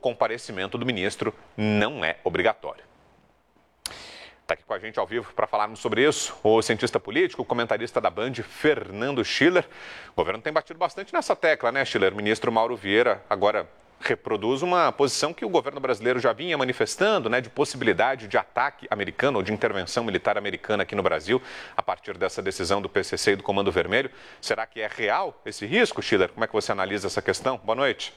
comparecimento do ministro não é obrigatório. Está aqui com a gente ao vivo para falarmos sobre isso o cientista político, o comentarista da Band, Fernando Schiller. O governo tem batido bastante nessa tecla, né, Schiller? O ministro Mauro Vieira agora reproduz uma posição que o governo brasileiro já vinha manifestando, né, de possibilidade de ataque americano ou de intervenção militar americana aqui no Brasil, a partir dessa decisão do PCC e do Comando Vermelho. Será que é real esse risco, Schiller? Como é que você analisa essa questão? Boa noite.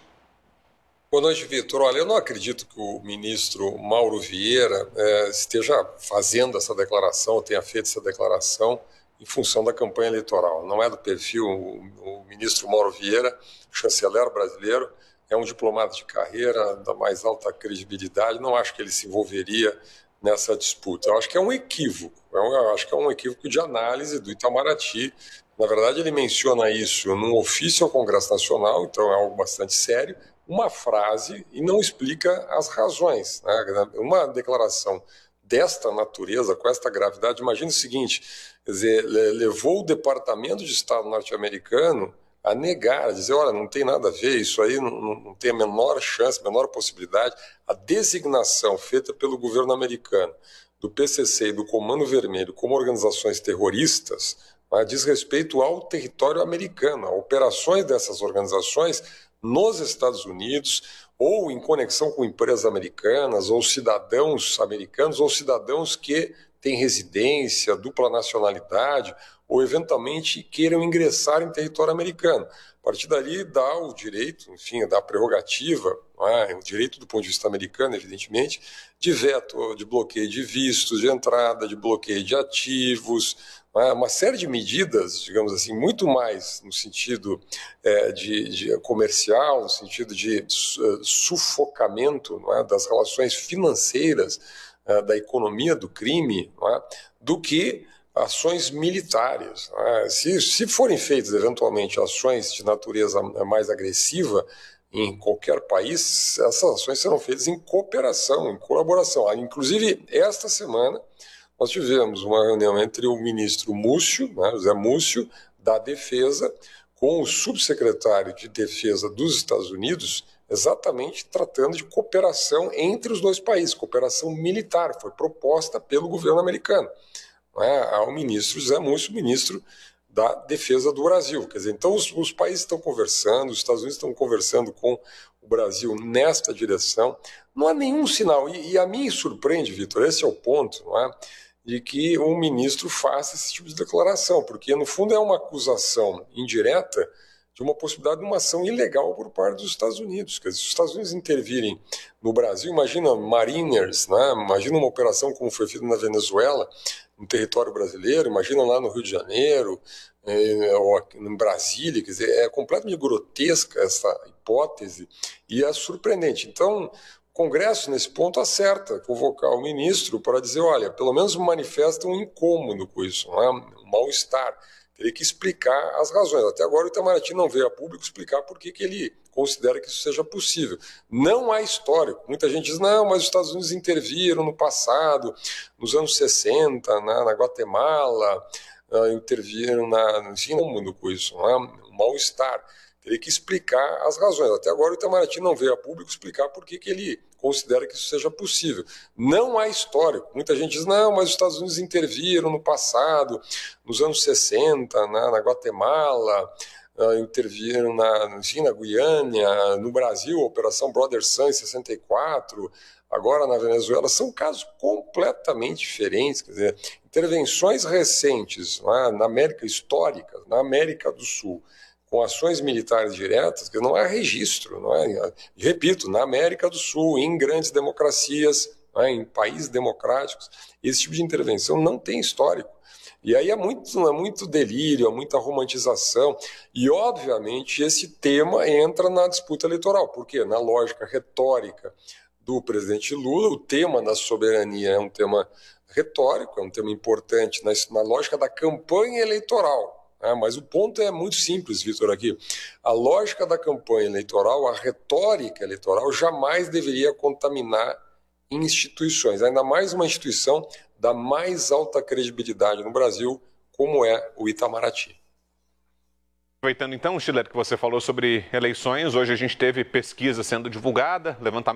Boa noite, Vitor. Olha, eu não acredito que o ministro Mauro Vieira esteja fazendo essa declaração, tenha feito essa declaração em função da campanha eleitoral. Não é do perfil. O ministro Mauro Vieira, chanceler brasileiro, é um diplomata de carreira da mais alta credibilidade. Não acho que ele se envolveria nessa disputa. Eu acho que é um equívoco. Eu acho que é um equívoco de análise do Itamaraty. Na verdade, ele menciona isso num ofício ao Congresso Nacional, então é algo bastante sério, uma frase e não explica as razões, né? Uma declaração desta natureza, com esta gravidade, imagine o seguinte, quer dizer, levou o Departamento de Estado norte-americano a negar, a dizer, olha, não tem nada a ver, isso aí não tem a menor chance, a menor possibilidade. A designação feita pelo governo americano do PCC e do Comando Vermelho como organizações terroristas, diz respeito ao território americano, a operações dessas organizações nos Estados Unidos, ou em conexão com empresas americanas, ou cidadãos americanos, ou cidadãos que têm residência, dupla nacionalidade, ou eventualmente queiram ingressar em território americano. A partir dali dá o direito, enfim, dá a prerrogativa, o direito do ponto de vista americano, evidentemente, de veto, de bloqueio de vistos de entrada, de bloqueio de ativos, uma série de medidas, digamos assim, muito mais no sentido de comercial, no sentido de sufocamento das relações financeiras, da economia do crime, do que ações militares. Se forem feitas, eventualmente, ações de natureza mais agressiva em qualquer país, essas ações serão feitas em cooperação, em colaboração. Inclusive, esta semana, nós tivemos uma reunião entre o ministro Múcio, José Múcio, da Defesa, com o subsecretário de Defesa dos Estados Unidos, exatamente tratando de cooperação entre os dois países, cooperação militar, foi proposta pelo governo americano, ao ministro José Múcio, ministro da Defesa do Brasil. Quer dizer, então os países estão conversando, os Estados Unidos estão conversando com o Brasil nesta direção, não há nenhum sinal, e a mim surpreende, Vitor, esse é o ponto, de que um ministro faça esse tipo de declaração, porque no fundo é uma acusação indireta de uma possibilidade de uma ação ilegal por parte dos Estados Unidos. Quer dizer, se os Estados Unidos intervirem no Brasil, imagina Mariners, imagina uma operação como foi feita na Venezuela, no território brasileiro, imagina lá no Rio de Janeiro, ou em Brasília, quer dizer, é completamente grotesca essa hipótese e é surpreendente. Então, o Congresso, nesse ponto, acerta convocar o ministro para dizer, olha, pelo menos manifesta um incômodo com isso, um mal-estar. Teria que explicar as razões. Até agora o Itamaraty não veio a público explicar por que ele considera que isso seja possível. Não há histórico. Muita gente diz, não, mas os Estados Unidos interviram no passado, nos anos 60, na Guatemala, interviram enfim, incômodo com isso, um mal-estar. Teria que explicar as razões. Até agora o Itamaraty não veio a público explicar por que ele considera que isso seja possível. Não há histórico. Muita gente diz, não, mas os Estados Unidos interviram no passado, nos anos 60, na Guatemala, interviram na Guiânia, no Brasil, a Operação Brother Sun em 64, agora na Venezuela. São casos completamente diferentes. Quer dizer, intervenções recentes na América histórica, na América do Sul, com ações militares diretas, que não há registro, repito, na América do Sul, em grandes democracias, em países democráticos, esse tipo de intervenção não tem histórico. E aí é muito delírio, é muita romantização, e obviamente esse tema entra na disputa eleitoral, porque na lógica retórica do presidente Lula, o tema da soberania é um tema retórico, é um tema importante na lógica da campanha eleitoral. Mas o ponto é muito simples, Vitor, aqui. A lógica da campanha eleitoral, a retórica eleitoral, jamais deveria contaminar instituições, ainda mais uma instituição da mais alta credibilidade no Brasil, como é o Itamaraty. Aproveitando então, Schiller, que você falou sobre eleições, hoje a gente teve pesquisa sendo divulgada, levantamento